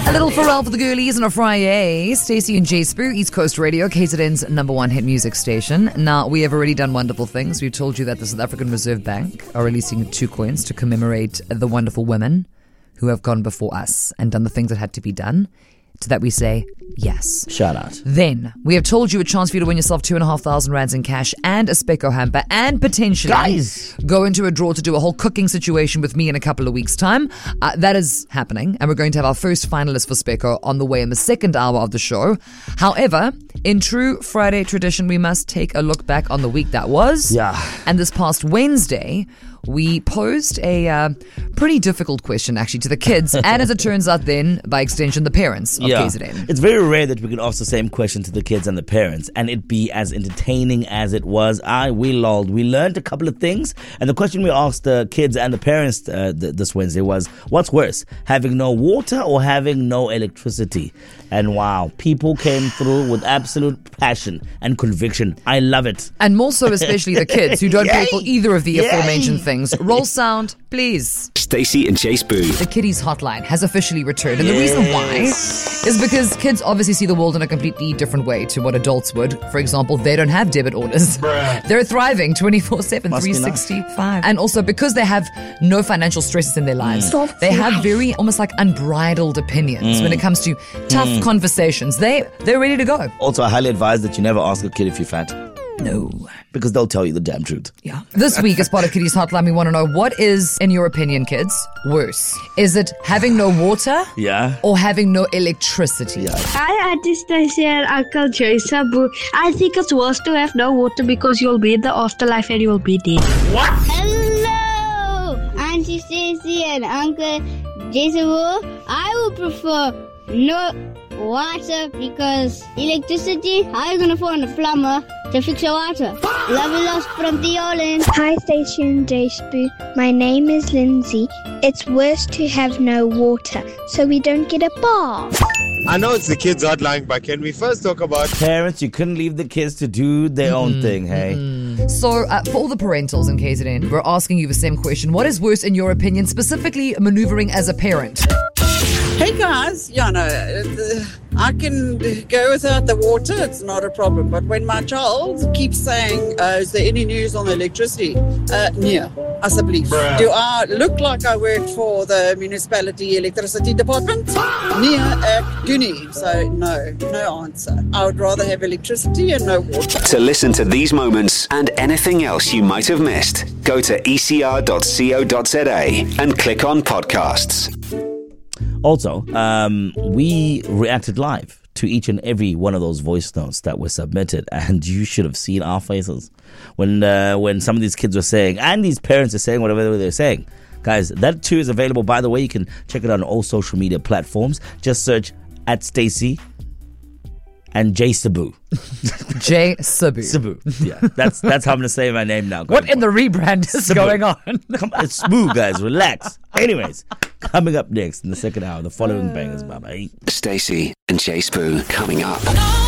A little Pharrell for the girlies on a Friday. Stacey and Jay Spoo, East Coast Radio, KZN's #1 hit music station. Now, we have already done wonderful things. We've told you that the South African Reserve Bank are releasing 2 coins to commemorate the wonderful women who have gone before us and done the things that had to be done. To that we say, yes. Shout out. Then, we have told you a chance for you to win yourself 2,500 rands in cash and a Speco hamper and potentially go into a draw to do a whole cooking situation with me in a couple of weeks' time. That is happening, and we're going to have our first finalist for Speco on the way in the second hour of the show. However, in true Friday tradition, we must take a look back on the week that was. Yeah. And this past Wednesday, we posed a pretty difficult question, actually, to the kids, and as it turns out then, by extension, the parents of KZN. It's very rare that we can ask the same question to the kids and the parents, and it be as entertaining as it was. We lolled. We learned a couple of things, and the question we asked the kids and the parents this Wednesday was, what's worse, having no water or having no electricity? And wow, people came through with absolute passion and conviction. I love it. And more so especially the kids who don't pay for either of the aforementioned things. Roll sound, please. Stacey and Jay Spoo. The Kiddies Hotline has officially returned. And the reason why is because kids obviously see the world in a completely different way to what adults would. For example, they don't have debit orders. They're thriving 24/7, 365. And also because they have no financial stresses in their lives, they have very almost like unbridled opinions when it comes to tough conversations. They're ready to go. Also, I highly advise that you never ask a kid if you're fat. No. Because they'll tell you the damn truth. Yeah. This week, as part of Kiddies Hotline, we want to know, what is, in your opinion, kids, worse? Is it having no water? Or having no electricity? Hi, Auntie Stacey and Uncle Jay Spoo. I think it's worse to have no water because you'll be in the afterlife and you'll be dead. What? Hello, Auntie Stacey and Uncle Jay Spoo. I would prefer no water because electricity, how are you going to phone a plumber to fix your water? Love you lost from the Olin. Hi, Stacey and Jay Spoo. My name is Lindsay. It's worse to have no water, so we don't get a bath. I know it's the kids hotline, but can we first talk about parents? You couldn't leave the kids to do their own thing, hey? So, for all the parentals in KZN, we're asking you the same question. What is worse in your opinion, specifically maneuvering as a parent? Hey guys, I can go without the water, it's not a problem. But when my child keeps saying, is there any news on the electricity? No, asseblief. Do I look like I work for the municipality electricity department? No, do nie. So no answer. I would rather have electricity and no water. To listen to these moments and anything else you might have missed, go to ecr.co.za and click on podcasts. Also, we reacted live to each and every one of those voice notes that were submitted, and you should have seen our faces when some of these kids were saying, and these parents are saying whatever they're saying. Guys, that too is available. By the way, you can check it out on all social media platforms. Just search at Stacey and Jay Spoo. Jay Spoo. Spoo. Yeah, that's how I'm going to say my name now. What in the rebrand is going on? Come on, it's Spoo, guys. Relax. Anyways, coming up next in the second hour, the following bangers, bye-bye. Stacey and Jay Spoo coming up.